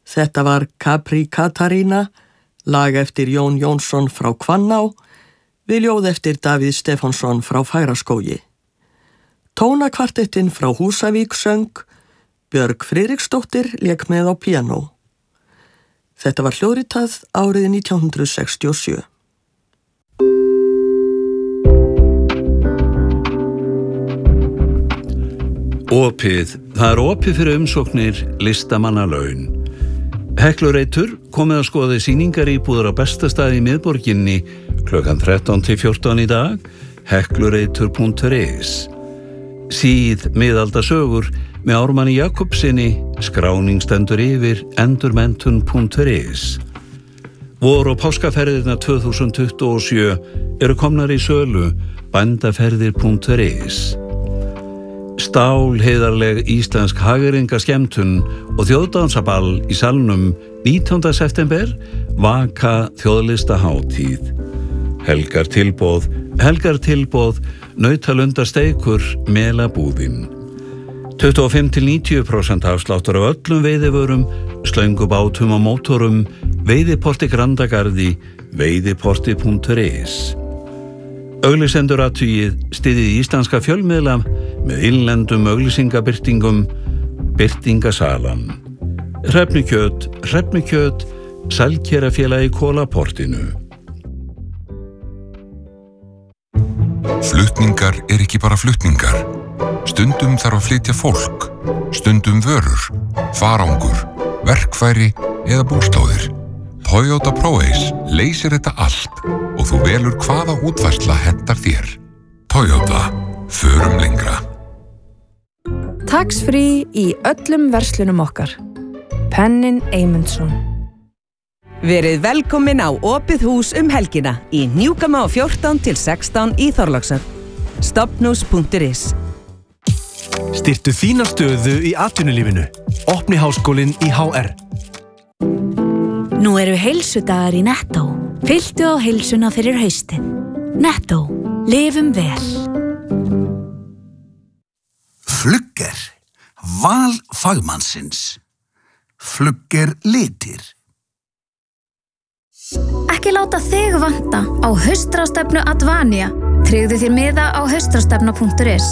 Þetta var Capri Katarína, lag eftir Jón Jónsson frá Hvanná, við ljóð eftir Davíð Stefánsson frá Fagraskógi. Tónakvartettinn frá Húsavík söng, Björg Friðriksdóttir lék með á píanó. Þetta var hljóðritað árið 1967. Opið. Það er opið fyrir umsóknir listamannalaun. Heklureitur komið að skoða sýningaríbúðar á Bestastaði í miðborginni klukkan 13 til 14 í dag, heklureitur.is. Síð miðaldasögur með Ármanni Jakobsinni, skráning stendur yfir endurmentun.is. Vor- og páskaferðirnar 2027 eru komnar í sölu, bændaferðir.is. Stálheiðarleg íslensk hagyrðingaskemmtun og þjóðdansaball í salnum 19. september, Vaka þjóðlistahátíð. Helgar tilboð, nautalundarsteikur, melabúðin. 25-90% afsláttur á öllum veiðivörum, slöngubátum og mótorum, veiðiporti Grandagarði, veiðiporti.is. Auglýsendur athugið, styðjið íslenska fjölmiðla með innlendum auglýsingabirtingum, birtingasalan. Hrefnukjöt, Sælkerafélagi Kólaportinu. Flutningar er ekki bara flutningar. Stundum þarf að flytja fólk, stundum vörur, farangur, verkfæri eða búslóðir. Toyota ProAce leysir þetta allt og þú velur hvaða útfærsla hentar þér. Toyota, förum lengra. Tax-free í öllum verslunum okkar. Pennin Eymundsson. Verið velkomin á opið hús helgina í Hnjúkama 14 til 16 í Þorlákshöfn. Stopnus.is. Styrktu þína stöðu í atvinnulífinu. Opni háskólinn í HR. Nú eru heilsudagar í Nettó. Fylltu á heilsuna fyrir haustið. Nettó. Lifum vel. Flugger. Val fagmannsins. Flugger litir. Ekki láta þig vanta á haustráðstefnu Advania. Tryggðu þér miða á haustráðstefna.is.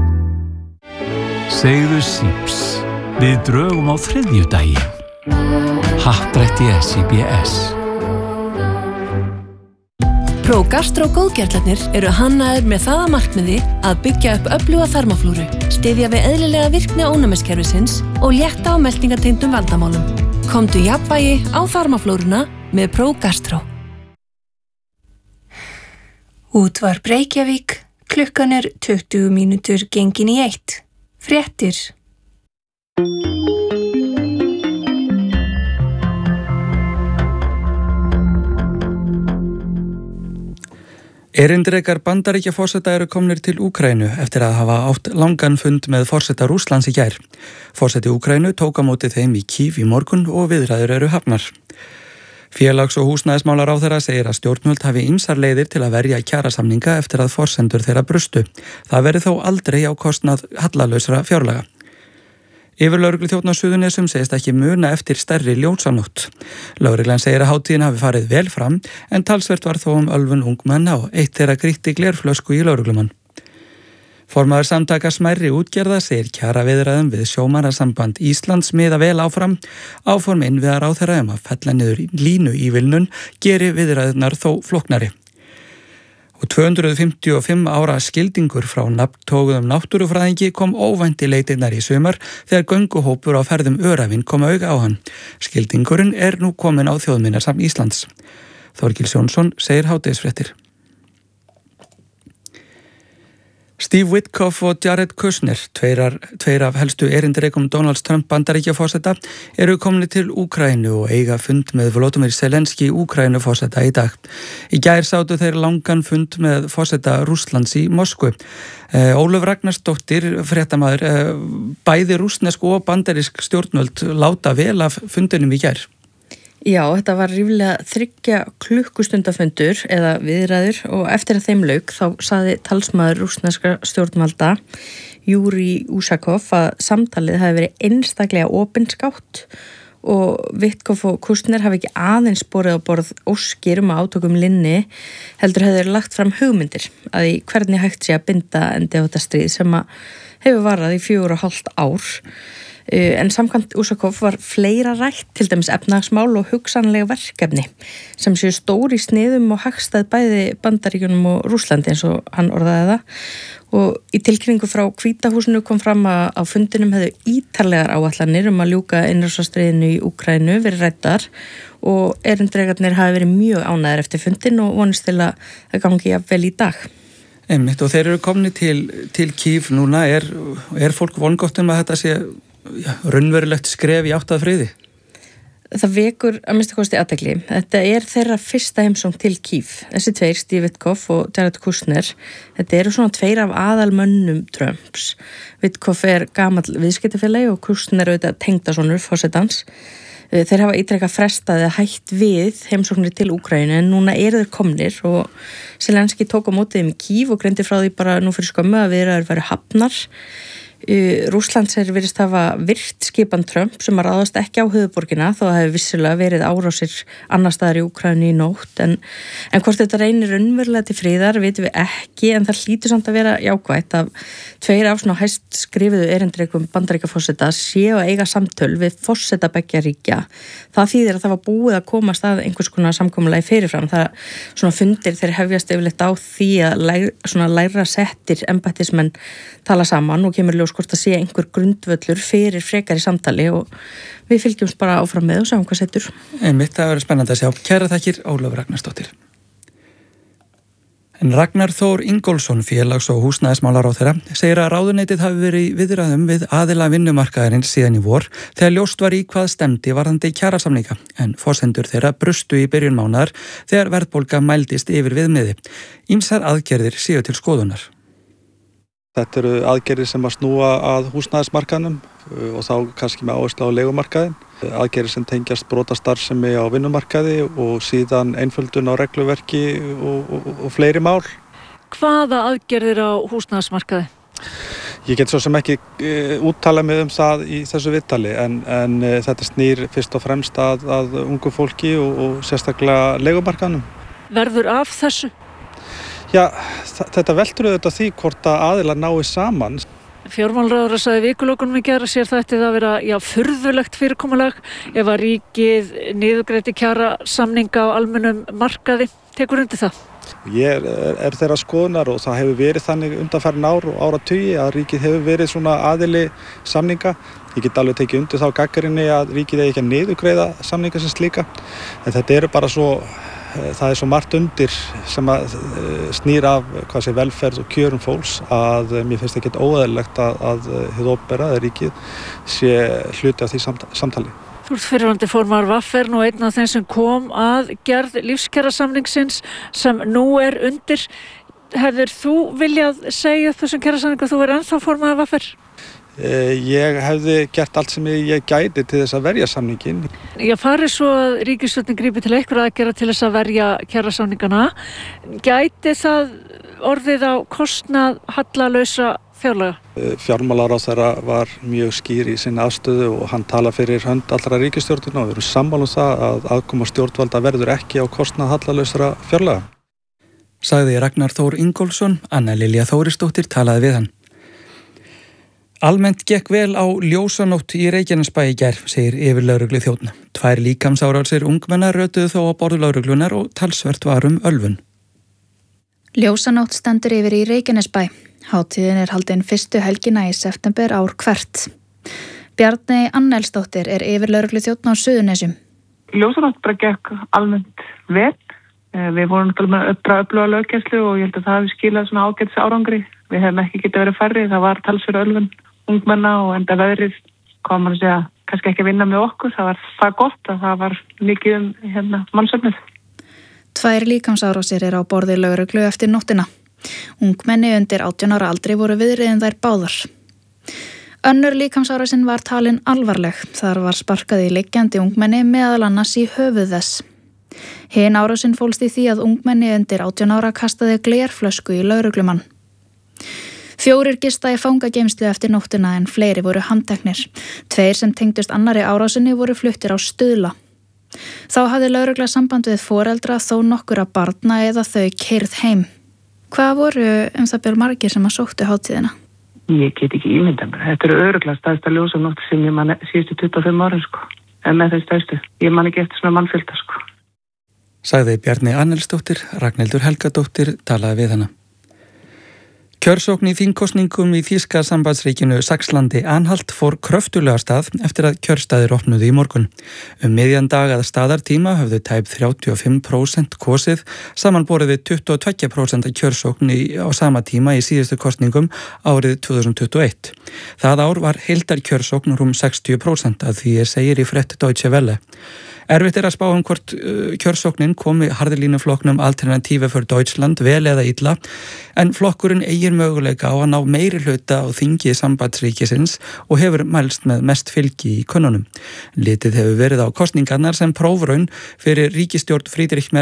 Segðu síps. Við drögum á þriðjudaginn. Happdrætti SIBS. ProGastro góðgerlarnir eru hannaðir með það að markmiði að byggja upp öfluga þarmaflóru, styðja við eðlilega virkni ónæmiskerfisins og létta á meltingartengdum vandamálum. Komdu jafnvægi á þarmaflóruna með ProGastro. Útvarp Reykjavík, klukkan er 20 mínútur gengin í 1. Fréttir. Erindrekar Bandaríkjaforseta eru komnir til Úkraínu eftir að hafa átt langan fund með forseta Rússlands í gær. Forseti Úkraínu tók á móti þeim í Kív í morgun og viðræður eru hafnar. Félags- og húsnæðismálaráðherra segir að stjórnvöld hafi ýmsar leiðir til að verja kjarasamninga eftir að forsendur þeirra brustu. Það verði þó aldrei á kostnað hallalausra fjárlaga. Yfirlögregluþjónn á Suðurnesjum segist ekki muna eftir stærri ljósanótt. Lögreglan segir að hátíðin hafi farið vel fram en talsvert var þó ölvun ungmenna og eitt þeirra grýtti glerflösku í lögreglumann. Formaður samtaka smærri útgerða segir kjaraviðræðum við Sjómannasamband Íslands miða vel áfram. Áform innviðaráðherra að fella niður línu ívilnun geri viðræðurnar þó flóknari. Og 255 ára skildingur frá nafntóguðum náttúrufræðingi kom óvænt í leitirnar í sumar þegar gönguhópur á ferðum Öræfin kom auga á hann. Skildingurinn er nú komin á Þjóðminjasafn Íslands. Þorgils Jónsson segir hádegisfréttir. Steve Witkoff og Jared Kushner, tveir af helstu erindrekum Donald Trump Bandaríkjaforseta, eru komnir til Úkraínu og eiga fund með Volodymyr Zelenský Úkraínuforseta í dag. Í gær sátu þeir langan fund með forseta Rússlands í Moskvu. Ólöf Ragnarsdóttir, fréttamaður, bæði rússnesk og bandarísk stjórnvöld láta vel af fundinum í gær. Já, þetta var ríflega 3 klukkustundafundur eða viðræður og eftir að þeim lauk þá sagði talsmaður rússneska stjórnvalda Júri Úsakov að samtalið hafi verið einstaklega opinskátt og Witkoff og Kustner hafi ekki aðeins borið á borð óskir átökum linni, heldur hefur lagt fram hugmyndir að í hvernig hægt sé að binda endi á þetta stríð sem hefur varað í 4,5 ár. En samkvæmt Ušakov var fleira rætt, til dæmis efnahagsmál og hugsanlega verkefni sem séu stór í sniðum og hagstæð bæði Bandaríkjunum og Rússlandi eins og hann orðaði það. Og í tilkynningu frá Hvíta húsinu kom fram að á fundinum hefðu ítarlegar áætlanir að ljúka innrásarstríðinu í Úkraínu verið ræddar og erindregarnir hafi verið mjög ánægðir eftir fundin og vonist til að það gangi jafnvel í dag. Einmitt, og þeir eru komni til Kív núna, er fólk vongott að þetta sé raunverulegt skref í átt að friði? Það vekur að minnsta kosti athygli. Þetta er þeirra fyrsta heimsókn til Kív. Þessi tveir, Steve Witkoff og Jared Kushner, þetta eru svona tveir af aðalmönnum Trumps. Witkoff er gamall viðskiptafélagi og Kushner auðvitað tengdasonur forsetans. Þeir hafa ítrekað frestað eða hætt við heimsóknir til Úkraínu en núna eru þeir komnir og Zelenski tók á móti þeim í Kív og greindi frá því bara nú fyrir skömmu að viðræður væru hafnar. Rússlands virðist hafa virt skipan Trump sem að ráðast ekki á höfuðborgina þó að hefur vissulega verið árásir annar staðar í Úkraínu í nótt en hvort þetta reynir raunverulega til friðar vitum við ekki en það hlýtur samt að vera jákvætt að tveir af svona hæst skrifuðu erindrekum Bandaríkjaforseta séu að eiga samtöl við forseta beggja ríkja. Það þýðir að það var búið að komast að einhvers konar samkomulagi fyrirfram. Það svona fundir þeir hefjast yfirleitt á því að læra settir embættismenn tala saman og kemur ljós hvort að sé einhver grundvöllur fyrir frekari samtali og við fylgjumst bara áfram með og sjáum hvað setur. Einmitt, það verður spennandi að sjá. Kæra þakkir, Ólafur Ragnarsdóttir. En Ragnar Þór Ingólfsson, félags- og húsnæðismálaráðherra, segir að ráðuneytið hafi verið í viðræðum við aðila vinnumarkaðarins síðan í vor þegar ljóst var í hvað stemdi varðandi kjarasamninga, en forsendur þeirra brustu í byrjun mánaðar þegar verðbólga mældist yfir viðmiði. Ýmsar aðgerðir séu til skoðunar. Þetta eru aðgerðir sem að snúa að húsnæðismarkaðnum og þá kannski með áherslu á leigumarkaðin. Aðgerðir sem tengjast brotastarfsemi á vinnumarkaði og síðan einföldun á regluverki og fleiri mál. Hvaða aðgerðir á húsnæðismarkaði? Ég get svo sem ekki úttala mig það í þessu viðtali en þetta snýr fyrst og fremst að ungu fólki og sérstaklega leigumarkaðnum. Verður af þessu? Já, þetta veltur auðvitað því hvort að aðilar nái saman. Fjármálaráðherra sagði í vikulokunum í gær að sér þetta að vera furðulegt fyrirkomulag ef að ríkið niðurgreiddi kjarasamninga á almennum markaði. Tekur undir það? Ég er þeirra skoðunar og það hefur verið þannig undanfarin ár og áratugi að ríkið hefur verið svona aðili samninga. Ég get alveg tekið undir þá gagnrýni að ríkið eigi ekki að niðurgreiða samninga sem slíka. En þetta eru bara það er svo margt undir sem að snýr af velferð og kjörum fólks að mér finnst ekkert óeðlilegt að hið opinbera eða ríkið sé hluti af því samtali. Þú ert fyrrverandi formaður VAFR og einn af þeim sem kom að gerð lífskjarasamningsins sem nú er undir. Hefur þú viljað segja þessum kjarasamningu að þú verður ennþá formaður VAFR? Ég hefði gert allt sem ég gæti til þess að verja samningin. Ég fari svo að ríkisstjórnin grípi til einhverja aðgerða til þess að verja kjarasamningana. Gæti það orðið á kostnað hallalausra fjárlaga? Fjármálaráðherra var mjög skýr í sinni afstöðu og hann tala fyrir hönd allra ríkisstjórnina og við erum sammála það að aðkoma stjórnvalda verður ekki á kostnað hallalausra fjárlaga. Sagði Ragnar Þór Ingólfsson, Anna Lilja Þórisdóttir talaði við hann. Almennt gekk vel á ljósanótt í Reykjanesbæ í gær, segir yfirlögreglu þjónn. 2 líkamsárásir ungmenna rötuðu þó á borð lögreglunar og talsvert var ölvun. Ljósanótt stendur yfir í Reykjanesbæ. Hátíðin er haldin fyrstu helgina í september ár hvert. Bjarni Annelsdóttir er yfirlögreglu þjónn á Suðurnesjum. Ljósanótt bara gekk almennt vel. Við vorum náttúrulega með öfluga löggæslu og ég held að það hafi skilað svona ágætis árangri. Við hefum ekki getið verið færri, það var talsverð ölvun ungmenna og enda veðrið kom man að segja kannski ekki að vinna með okkur. Það var það gott að það var mikið mannsöfnuð. 2 líkamsárásir er á borði lögreglu eftir nóttina. Ungmenni undir 18 ára aldri voru viðriðin þær báðar. Önnur líkamsárásin var talin alvarleg. Þar var sparkað í liggjandi ungmenni meðal annars í höfuð þess. Hin árásin fólst í því að ungmenni undir 18 ára kastaði glerflösku í lögreglumann. 4 gista í fangageymslu eftir nóttina en fleiri voru handteknir. 2 sem tengdust annarri árásinni voru fluttir á Stuðla. Þá hafði lögregla samband við foreldra þó nokkura barna eða þau keyrð heim. Hvað voru það bil margir sem að sóttu hátíðina? Ég get ekki ímyndað mér. Þetta eru örugglega stærsta ljósanótt sem ég man síðustu 25 árin, sko. En með þeim stærstu. Ég man ekki eftir svona mannfjölda, sko. Sagði Bjarni Annelsdóttir, Ragnhildur Helgadóttir talaði við hana. Kjörsókn í þingkosningum í þýska sambandsríkinu Saxlandi-Anhalt fór kröftulega stað eftir að kjörstaðir opnuðu í morgun. Miðjan dag að staðartíma höfðu tæp 35% kosið, samanborið við 22% kjörsókn á sama tíma í síðustu kosningum árið 2021. Það ár var heildarkjörsókn rúm 60% að því segir í frétt Deutsche Welle. Erfitt að spá hvort kjörsóknin komi harðlínuflokknum Alternative für Deutschland vel eða illa, en flokkurinn eigir möguleika á að ná meiri hluta á þingi sambandsríkisins og hefur mælst með mest fylgi í könnunum. Litið hefur verið á kosningarnar sem prófraun fyrir ríkisstjórn Friedrich Merz